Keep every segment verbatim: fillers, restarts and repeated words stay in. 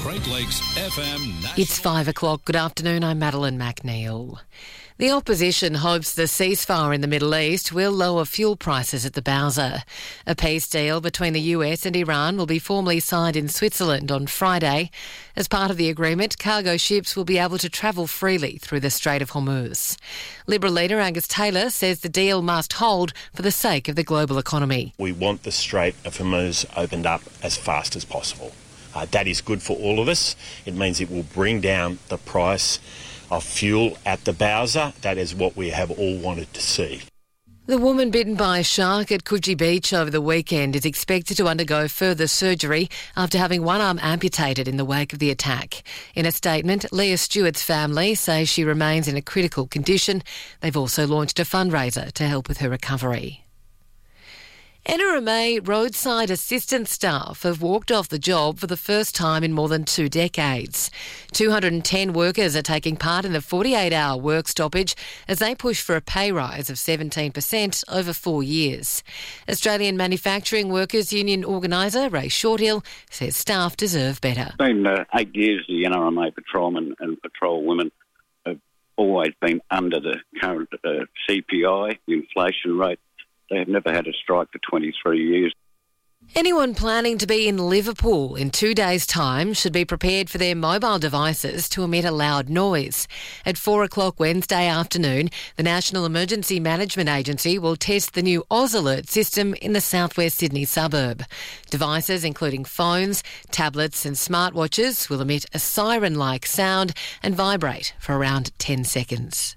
Great Lakes F M National. It's five o'clock. Good afternoon. I'm Madeline McNeil. The opposition hopes the ceasefire in the Middle East will lower fuel prices at the Bowser. A peace deal between the U S and Iran will be formally signed in Switzerland on Friday. As part of the agreement, cargo ships will be able to travel freely through the Strait of Hormuz. Liberal leader Angus Taylor says the deal must hold for the sake of the global economy. We want the Strait of Hormuz opened up as fast as possible. Uh, that is good for all of us. It means it will bring down the price of fuel at the Bowser. That is what we have all wanted to see. The woman bitten by a shark at Coogee Beach over the weekend is expected to undergo further surgery after having one arm amputated in the wake of the attack. In a statement, Leah Stewart's family say she remains in a critical condition. They've also launched a fundraiser to help with her recovery. N R M A roadside assistance staff have walked off the job for the first time in more than two decades. two hundred ten workers are taking part in the forty-eight hour work stoppage as they push for a pay rise of seventeen percent over four years. Australian Manufacturing Workers Union organiser Ray Shorthill says staff deserve better. It's been uh, eight years the N R M A patrolmen and patrol women have always been under the current uh, C P I, the inflation rate. They have never had a strike for twenty-three years. Anyone planning to be in Liverpool in two days' time should be prepared for their mobile devices to emit a loud noise. At four o'clock Wednesday afternoon, the National Emergency Management Agency will test the new Oz Alert system in the southwest Sydney suburb. Devices including phones, tablets and smartwatches will emit a siren-like sound and vibrate for around ten seconds.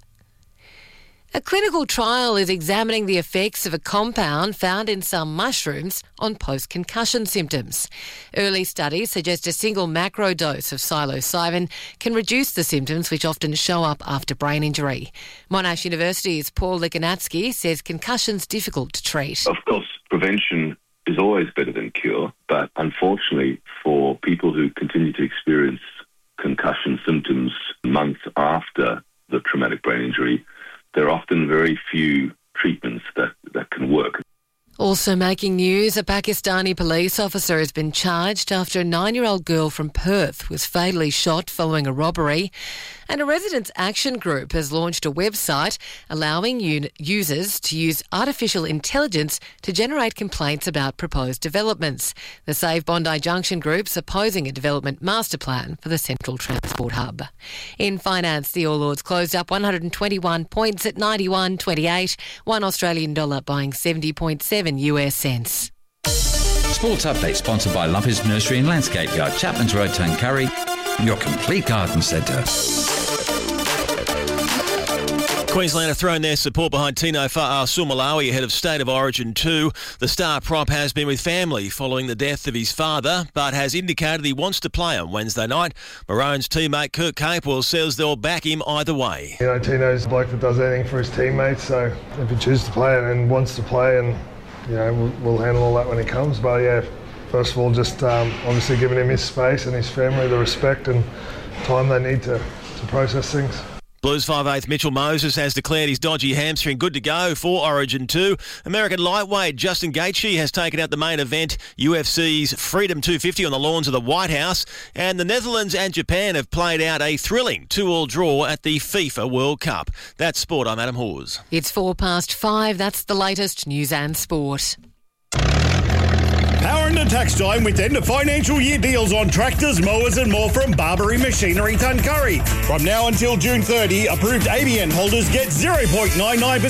A clinical trial is examining the effects of a compound found in some mushrooms on post-concussion symptoms. Early studies suggest a single macro dose of psilocybin can reduce the symptoms which often show up after brain injury. Monash University's Paul Likanatsky says concussion's difficult to treat. Of course, prevention is always better than cure, but unfortunately for people who continue to experience concussion symptoms months after the traumatic brain injury, there are often very few treatments that, that can work. Also making news, a Pakistani police officer has been charged after a nine-year-old girl from Perth was fatally shot following a robbery. And a residents' action group has launched a website allowing un- users to use artificial intelligence to generate complaints about proposed developments. The Save Bondi Junction group's opposing a development master plan for the Central Transport Hub. In finance, the All Ords closed up one hundred twenty-one points at ninety-one twenty-eight, one Australian dollar buying seventy point seven U S cents. Sports update sponsored by Lumpers Nursery and Landscape Yard, Chapman's Road, Tuncurry, your complete garden centre. Queensland have thrown their support behind Tino Fa'asuamaleaui ahead of State of Origin two. The star prop has been with family following the death of his father, but has indicated he wants to play on Wednesday night. Maroons teammate Kurt Capewell says they'll back him either way. You know, Tino's a bloke that does anything for his teammates, so if he chooses to play and wants to play, and you know, we'll, we'll handle all that when he comes. But yeah, first of all, just um, obviously giving him his space and his family the respect and time they need to, to process things. Blues five eighth Mitchell Moses has declared his dodgy hamstring good to go for Origin two. American lightweight Justin Gaethje has taken out the main event, U F C's Freedom two fifty on the lawns of the White House. And the Netherlands and Japan have played out a thrilling two-all draw at the FIFA World Cup. That's sport. I'm Adam Hawes. It's four past five. That's the latest news and sport. Power into tax time with end of financial year deals on tractors, mowers and more from Barbary Machinery Tuncurry. From now until June thirtieth, approved A B N holders get zero point nine nine percent